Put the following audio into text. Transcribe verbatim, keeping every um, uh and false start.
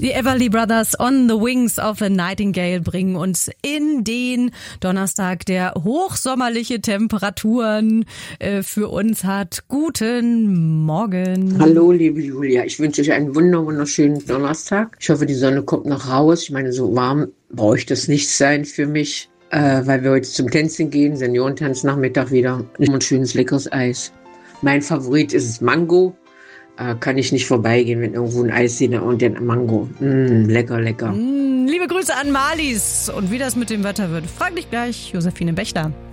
Die Everly Brothers on the Wings of a Nightingale bringen uns in den Donnerstag, der hochsommerliche Temperaturen äh, für uns hat. Guten Morgen. Hallo, liebe Julia. Ich wünsche euch einen wunder wunderschönen Donnerstag. Ich hoffe, die Sonne kommt noch raus. Ich meine, so warm bräuchte es nicht sein für mich, äh, weil wir heute zum Tänzen gehen, Seniorentanznachmittag wieder. Und ein schönes, leckeres Eis. Mein Favorit ist Mango. Äh, kann ich nicht vorbeigehen, wenn irgendwo ein Eis sehe und den Mango. Mm, lecker, lecker. Mm, liebe Grüße an Marlies. Und wie das mit dem Wetter wird, frag dich gleich Josephine Bächler.